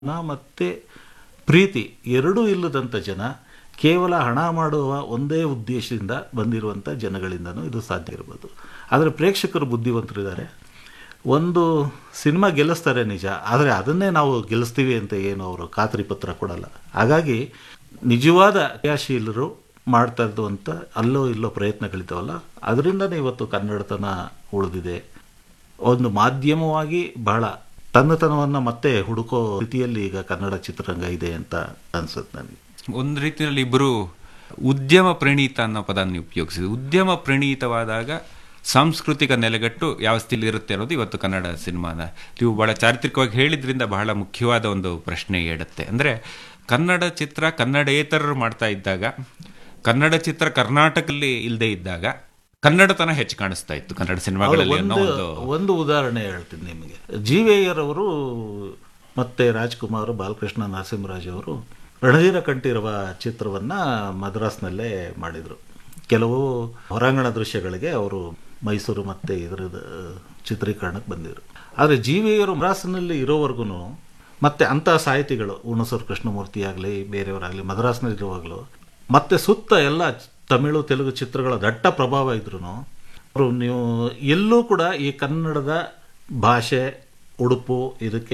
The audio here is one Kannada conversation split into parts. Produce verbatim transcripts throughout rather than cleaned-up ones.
ಮತ್ತು ಪ್ರೀತಿ ಎರಡೂ ಇಲ್ಲದಂಥ ಜನ ಕೇವಲ ಹಣ ಮಾಡುವ ಒಂದೇ ಉದ್ದೇಶದಿಂದ ಬಂದಿರುವಂಥ ಜನಗಳಿಂದನೂ ಇದು ಸಾಧ್ಯ ಇರ್ಬೋದು. ಆದರೆ ಪ್ರೇಕ್ಷಕರು ಬುದ್ಧಿವಂತರಿದ್ದಾರೆ. ಒಂದು ಸಿನಿಮಾ ಗೆಲ್ಲಿಸ್ತಾರೆ ನಿಜ, ಆದರೆ ಅದನ್ನೇ ನಾವು ಗೆಲ್ಲಿಸ್ತೀವಿ ಅಂತ ಏನು ಅವರು ಖಾತ್ರಿ ಪತ್ರ ಕೊಡಲ್ಲ. ಹಾಗಾಗಿ ನಿಜವಾದ ಕ್ರಿಯಾಶೀಲರು ಮಾಡ್ತಾ ಇದ್ದುವಂಥ ಅಲ್ಲೋ ಇಲ್ಲೋ ಪ್ರಯತ್ನಗಳಿದ್ದಾವಲ್ಲ, ಅದರಿಂದನೇ ಇವತ್ತು ಕನ್ನಡತನ ಉಳಿದಿದೆ. ಒಂದು ಮಾಧ್ಯಮವಾಗಿ ಬಹಳ ತನ್ನತನವನ್ನು ಮತ್ತೆ ಹುಡುಕೋ ಸ್ಥಿತಿಯಲ್ಲಿ ಈಗ ಕನ್ನಡ ಚಿತ್ರರಂಗ ಇದೆ ಅಂತ ಅನ್ಸುತ್ತೆ ನನಗೆ. ಒಂದು ರೀತಿಯಲ್ಲಿ ಇಬ್ಬರು ಉದ್ಯಮ ಪ್ರಣೀತ ಅನ್ನೋ ಪದ ನೀವು ಉಪಯೋಗಿಸಿದ್ವಿ. ಉದ್ಯಮ ಪ್ರಣೀತವಾದಾಗ ಸಾಂಸ್ಕೃತಿಕ ನೆಲೆಗಟ್ಟು ಯಾವ ಸ್ಥಿತಿ ಇರುತ್ತೆ ಅನ್ನೋದು ಇವತ್ತು ಕನ್ನಡ ಸಿನಿಮಾದ ನೀವು ಬಹಳ ಚಾರಿತ್ರಿಕವಾಗಿ ಹೇಳಿದ್ರಿಂದ ಬಹಳ ಮುಖ್ಯವಾದ ಒಂದು ಪ್ರಶ್ನೆ ಹೇಳುತ್ತೆ. ಅಂದರೆ ಕನ್ನಡ ಚಿತ್ರ ಕನ್ನಡೇತರರು ಮಾಡ್ತಾ ಇದ್ದಾಗ, ಕನ್ನಡ ಚಿತ್ರ ಕರ್ನಾಟಕದಲ್ಲಿ ಇಲ್ಲದೆ ಇದ್ದಾಗ ಕನ್ನಡತನ ಹೆಚ್ಚು ಕಾಣಿಸ್ತಾ ಇತ್ತು ಕನ್ನಡ ಸಿನಿಮಾಗಳಲ್ಲಿ. ಒಂದು ಒಂದು ಉದಾಹರಣೆ ಹೇಳ್ತೀನಿ ನಿಮಗೆ. ಜಿ ವಿ ಅಯ್ಯರ್ ಮತ್ತೆ ರಾಜ್ಕುಮಾರ್, ಬಾಲಕೃಷ್ಣ, ನರಸಿಂಹರಾಜ್ ಅವರು ರಣಧೀರ ಕಂಠೀರವ ಚಿತ್ರವನ್ನು ಮದ್ರಾಸ್ನಲ್ಲೇ ಮಾಡಿದರು. ಕೆಲವು ಹೊರಾಂಗಣ ದೃಶ್ಯಗಳಿಗೆ ಅವರು ಮೈಸೂರು ಮತ್ತು ಇದರ ಚಿತ್ರೀಕರಣಕ್ಕೆ ಬಂದಿದ್ರು. ಆದರೆ ಜಿ ವಿ ಅಯ್ಯರು ಮದ್ರಾಸ್ನಲ್ಲಿ ಇರೋವರೆಗೂ ಮತ್ತು ಅಂಥ ಸಾಹಿತಿಗಳು ಹುಣಸೂರು ಕೃಷ್ಣಮೂರ್ತಿ ಆಗಲಿ ಬೇರೆಯವರಾಗಲಿ ಮದ್ರಾಸ್ನಲ್ಲಿರುವಾಗಲೂ ಮತ್ತು ಸುತ್ತ ಎಲ್ಲ ತಮಿಳು ತೆಲುಗು ಚಿತ್ರಗಳ ದಟ್ಟ ಪ್ರಭಾವ ಇದ್ರೂ ಅವರು ನೀವು ಎಲ್ಲೂ ಕೂಡ ಈ ಕನ್ನಡದ ಭಾಷೆ ಉಡುಪು ಇದಕ್ಕೆ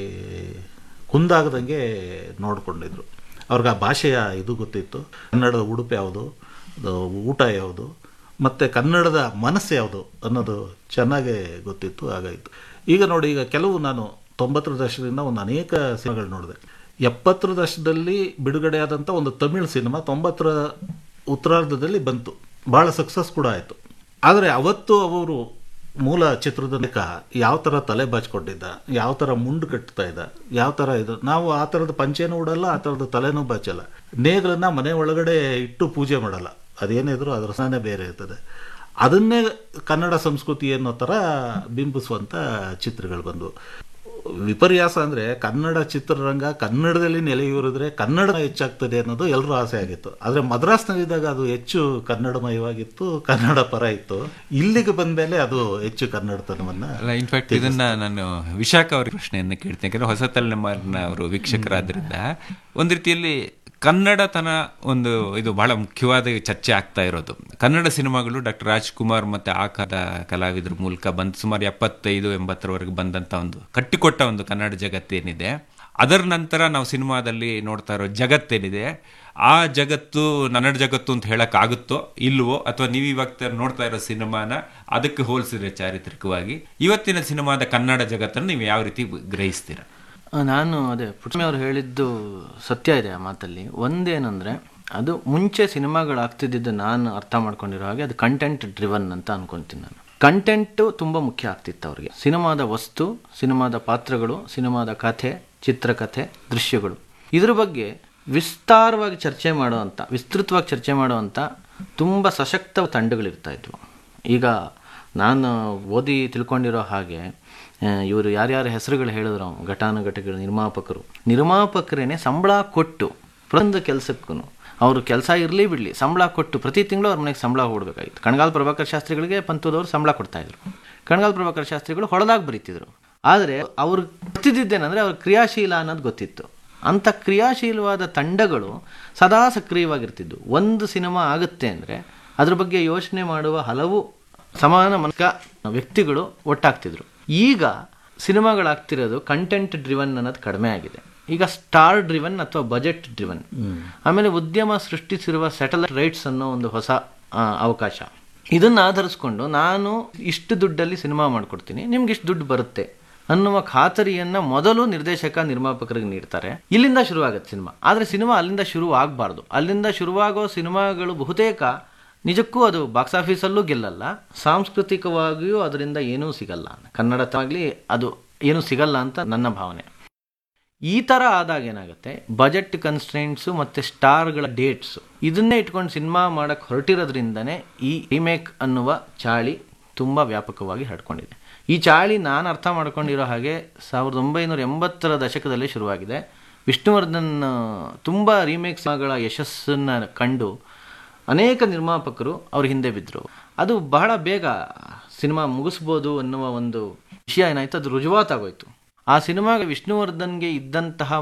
ಕುಂದಾಗದಂಗೆ ನೋಡಿಕೊಂಡಿದ್ರು. ಅವ್ರಿಗೆ ಆ ಭಾಷೆಯ ಇದು ಗೊತ್ತಿತ್ತು, ಕನ್ನಡದ ಉಡುಪು ಯಾವುದು, ಊಟ ಯಾವುದು ಮತ್ತು ಕನ್ನಡದ ಮನಸ್ಸು ಯಾವುದು ಅನ್ನೋದು ಚೆನ್ನಾಗೇ ಗೊತ್ತಿತ್ತು. ಹಾಗಾಯಿತು. ಈಗ ನೋಡಿ, ಈಗ ಕೆಲವು ನಾನು ತೊಂಬತ್ತರ ದಶಕದಿಂದ ಒಂದು ಅನೇಕ ಸಿನಿಮಾಗಳು ನೋಡಿದೆ. ಎಪ್ಪತ್ತರ ದಶಕದಲ್ಲಿ ಬಿಡುಗಡೆಯಾದಂಥ ಒಂದು ತಮಿಳು ಸಿನಿಮಾ ತೊಂಬತ್ತರ ಉತ್ತರಾರ್ಧದಲ್ಲಿ ಬಂತು, ಭಾಳ ಸಕ್ಸಸ್ ಕೂಡ ಆಯಿತು. ಆದರೆ ಅವತ್ತು ಅವರು ಮೂಲ ಚಿತ್ರದ ಲೆಕ್ಕ ಯಾವ ಥರ ತಲೆ ಬಾಚಿಕೊಂಡಿದ್ದ, ಯಾವ ಥರ ಮುಂಡು ಕಟ್ತಾ ಇದ್ದ, ಯಾವ ಥರ ಇದು, ನಾವು ಆ ಥರದ ಪಂಚೆನೂ ಉಡಲ್ಲ, ಆ ಥರದ ತಲೆನೂ ಬಾಚಲ್ಲ, ನೇಗಳನ್ನ ಮನೆ ಒಳಗಡೆ ಇಟ್ಟು ಪೂಜೆ ಮಾಡಲ್ಲ, ಅದೇನಿದ್ರು ಅದರ ಸ್ನಾನ ಬೇರೆ ಇರ್ತದೆ. ಅದನ್ನೇ ಕನ್ನಡ ಸಂಸ್ಕೃತಿ ಅನ್ನೋ ಥರ ಬಿಂಬಿಸುವಂಥ ಚಿತ್ರಗಳು ಬಂದವು. ವಿಪರ್ಯಾಸ ಅಂದರೆ ಕನ್ನಡ ಚಿತ್ರರಂಗ ಕನ್ನಡದಲ್ಲಿ ನೆಲೆಯೂರಿದ್ರೆ ಕನ್ನಡ ಹೆಚ್ಚಾಗ್ತದೆ ಅನ್ನೋದು ಎಲ್ಲರೂ ಆಸೆ ಆಗಿತ್ತು. ಆದರೆ ಮದ್ರಾಸ್ನಲ್ಲಿದ್ದಾಗ ಅದು ಹೆಚ್ಚು ಕನ್ನಡಮಯವಾಗಿತ್ತು, ಕನ್ನಡ ಪರ ಇತ್ತು. ಇಲ್ಲಿಗೆ ಬಂದ ಮೇಲೆ ಅದು ಹೆಚ್ಚು ಕನ್ನಡತನವನ್ನು. ಇನ್ಫ್ಯಾಕ್ಟ್ ಇದನ್ನ ನಾನು ವಿಶಾಖ ಅವರ ಪ್ರಶ್ನೆಯನ್ನು ಕೇಳ್ತೇನೆ. ಯಾಕಂದರೆ ಹೊಸ ತಲೆಮಾರಿನ ಅವರು ವೀಕ್ಷಕರಾದ್ರಿಂದ ಒಂದು ರೀತಿಯಲ್ಲಿ ಕನ್ನಡತನ ಒಂದು ಇದು ಬಹಳ ಮುಖ್ಯವಾದ ಚರ್ಚೆ ಆಗ್ತಾ ಇರೋದು. ಕನ್ನಡ ಸಿನಿಮಾಗಳು ಡಾಕ್ಟರ್ ರಾಜ್ಕುಮಾರ್ ಮತ್ತು ಆ ಕಾಲದ ಕಲಾವಿದರ ಮೂಲಕ ಬಂದು ಸುಮಾರು ಎಪ್ಪತ್ತೈದು ಎಂಬತ್ತರವರೆಗೆ ಬಂದಂಥ ಒಂದು ಕಟ್ಟಿಕೊಟ್ಟ ಒಂದು ಕನ್ನಡ ಜಗತ್ತೇನಿದೆ, ಅದರ ನಂತರ ನಾವು ಸಿನಿಮಾದಲ್ಲಿ ನೋಡ್ತಾ ಇರೋ ಜಗತ್ತೇನಿದೆ, ಆ ಜಗತ್ತು ಕನ್ನಡ ಜಗತ್ತು ಅಂತ ಹೇಳೋಕ್ಕಾಗುತ್ತೋ ಇಲ್ವೋ, ಅಥವಾ ನೀವು ಇವಾಗ ನೋಡ್ತಾ ಇರೋ ಸಿನಿಮಾನ ಅದಕ್ಕೆ ಹೋಲಿಸಿದ್ರೆ ಚಾರಿತ್ರಿಕವಾಗಿ ಇವತ್ತಿನ ಸಿನಿಮಾದ ಕನ್ನಡ ಜಗತ್ತನ್ನು ನೀವು ಯಾವ ರೀತಿ ಗ್ರಹಿಸ್ತೀರಾ? ನಾನು ಅದೇ ಪುಟ್ಟಮಿ ಅವರು ಹೇಳಿದ್ದು ಸತ್ಯ ಇದೆ ಆ ಮಾತಲ್ಲಿ. ಒಂದೇನೆಂದರೆ, ಅದು ಮುಂಚೆ ಸಿನಿಮಾಗಳಾಗ್ತಿದ್ದಿದ್ದು ನಾನು ಅರ್ಥ ಮಾಡ್ಕೊಂಡಿರೋ ಹಾಗೆ ಅದು ಕಂಟೆಂಟ್ ಡ್ರಿವನ್ ಅಂತ ಅನ್ಕೊತೀನಿ ನಾನು. ಕಂಟೆಂಟು ತುಂಬ ಮುಖ್ಯ ಆಗ್ತಿತ್ತು ಅವ್ರಿಗೆ. ಸಿನಿಮಾದ ವಸ್ತು, ಸಿನಿಮಾದ ಪಾತ್ರಗಳು, ಸಿನಿಮಾದ ಕಥೆ, ಚಿತ್ರಕಥೆ, ದೃಶ್ಯಗಳು, ಇದ್ರ ಬಗ್ಗೆ ವಿಸ್ತಾರವಾಗಿ ಚರ್ಚೆ ಮಾಡುವಂಥ, ವಿಸ್ತೃತವಾಗಿ ಚರ್ಚೆ ಮಾಡುವಂಥ ತುಂಬ ಸಶಕ್ತ ತಂಡಗಳಿರ್ತಾ ಇದ್ವು. ಈಗ ನಾನು ಓದಿ ತಿಳ್ಕೊಂಡಿರೋ ಹಾಗೆ ಇವರು ಯಾರ್ಯಾರ ಹೆಸರುಗಳು ಹೇಳಿದ್ರು, ಘಟಾನುಘಟಿಗಳು, ನಿರ್ಮಾಪಕರು ನಿರ್ಮಾಪಕರೇನೆ ಸಂಬಳ ಕೊಟ್ಟು ಪ್ರತಿಯೊಂದು ಕೆಲಸಕ್ಕೂ ಅವರು ಕೆಲಸ ಇರಲಿ ಬಿಡಲಿ ಸಂಬಳ ಕೊಟ್ಟು ಪ್ರತಿ ತಿಂಗಳು ಅವ್ರ ಮನೆಗೆ ಸಂಬಳ ಕೊಡಬೇಕಾಗಿತ್ತು. ಕಣಗಾಲ್ ಪ್ರಭಾಕರ್ ಶಾಸ್ತ್ರಿಗಳಿಗೆ ಪಂತದವರು ಸಂಬಳ ಕೊಡ್ತಾಯಿದ್ರು. ಕಣಗಾಲ್ ಪ್ರಭಾಕರ್ ಶಾಸ್ತ್ರಿಗಳು ಹೊಡೆದಾಗಿ ಬರೀತಿದ್ರು. ಆದರೆ ಅವ್ರು ಗೊತ್ತಿದ್ದೇನೆಂದರೆ ಅವ್ರ ಕ್ರಿಯಾಶೀಲ ಅನ್ನೋದು ಗೊತ್ತಿತ್ತು. ಅಂಥ ಕ್ರಿಯಾಶೀಲವಾದ ತಂಡಗಳು ಸದಾ ಸಕ್ರಿಯವಾಗಿರ್ತಿದ್ವು. ಒಂದು ಸಿನಿಮಾ ಆಗುತ್ತೆ ಅಂದರೆ ಅದ್ರ ಬಗ್ಗೆ ಯೋಚನೆ ಮಾಡುವ ಹಲವು ಸಮಾನ ಮನಸ್ಕ ವ್ಯಕ್ತಿಗಳು ಒಟ್ಟಾಗ್ತಿದ್ರು. ಈಗ ಸಿನಿಮಾಗಳಾಗ್ತಿರೋದು ಕಂಟೆಂಟ್ ಡ್ರಿವನ್ ಅನ್ನೋದು ಕಡಿಮೆ ಆಗಿದೆ. ಈಗ ಸ್ಟಾರ್ ಡ್ರಿವನ್ ಅಥವಾ ಬಜೆಟ್ ಡ್ರಿವನ್. ಆಮೇಲೆ ಉದ್ಯಮ ಸೃಷ್ಟಿಸಿರುವ ಸ್ಯಾಟಲೈಟ್ ರೈಟ್ಸ್ ಅನ್ನೋ ಒಂದು ಹೊಸ ಅವಕಾಶ. ಇದನ್ನು ಆಧರಿಸ್ಕೊಂಡು ನಾನು ಇಷ್ಟು ದುಡ್ಡಲ್ಲಿ ಸಿನಿಮಾ ಮಾಡಿಕೊಡ್ತೀನಿ, ನಿಮ್ಗೆ ಇಷ್ಟು ದುಡ್ಡು ಬರುತ್ತೆ ಅನ್ನುವ ಖಾತರಿಯನ್ನು ಮೊದಲು ನಿರ್ದೇಶಕ ನಿರ್ಮಾಪಕರಿಗೆ ನೀಡ್ತಾರೆ. ಇಲ್ಲಿಂದ ಶುರುವಾಗುತ್ತೆ ಸಿನಿಮಾ. ಆದರೆ ಸಿನಿಮಾ ಅಲ್ಲಿಂದ ಶುರು ಆಗಬಾರ್ದು. ಅಲ್ಲಿಂದ ಶುರುವಾಗೋ ಸಿನಿಮಾಗಳು ಬಹುತೇಕ ನಿಜಕ್ಕೂ ಅದು ಬಾಕ್ಸ್ ಆಫೀಸಲ್ಲೂ ಗೆಲ್ಲಲ್ಲ, ಸಾಂಸ್ಕೃತಿಕವಾಗಿಯೂ ಅದರಿಂದ ಏನೂ ಸಿಗಲ್ಲ, ಕನ್ನಡತವಾಗಲಿ ಅದು ಏನೂ ಸಿಗಲ್ಲ ಅಂತ ನನ್ನ ಭಾವನೆ. ಈ ಥರ ಆದಾಗ ಏನಾಗುತ್ತೆ, ಬಜೆಟ್ ಕನ್ಸ್ಟ್ರೆಂಟ್ಸು ಮತ್ತು ಸ್ಟಾರ್ಗಳ ಡೇಟ್ಸು ಇದನ್ನೇ ಇಟ್ಕೊಂಡು ಸಿನಿಮಾ ಮಾಡೋಕ್ಕೆ ಹೊರಟಿರೋದ್ರಿಂದನೇ ಈ ರಿಮೇಕ್ ಅನ್ನುವ ಚಾಳಿ ತುಂಬ ವ್ಯಾಪಕವಾಗಿ ಹರಡ್ಕೊಂಡಿದೆ. ಈ ಚಾಳಿ ನಾನು ಅರ್ಥ ಮಾಡ್ಕೊಂಡಿರೋ ಹಾಗೆ ಸಾವಿರದ ಒಂಬೈನೂರ ಎಂಬತ್ತರ ದಶಕದಲ್ಲಿ ಶುರುವಾಗಿದೆ. ವಿಷ್ಣುವರ್ಧನ್ ತುಂಬ ರೀಮೇಕ್ ಸಿನಿಮಾಗಳ ಯಶಸ್ಸನ್ನು ಕಂಡು ಅನೇಕ ನಿರ್ಮಾಪಕರು ಅವ್ರ ಹಿಂದೆ ಬಿದ್ದರು. ಅದು ಬಹಳ ಬೇಗ ಸಿನಿಮಾ ಮುಗಿಸ್ಬೋದು ಅನ್ನುವ ಒಂದು ವಿಷಯ ಏನಾಯಿತು, ಅದು ರುಜುವಾತಾಗೋಯ್ತು. ಆ ಸಿನಿಮಾಗೆ ವಿಷ್ಣುವರ್ಧನ್ಗೆ ಇದ್ದಂತಹ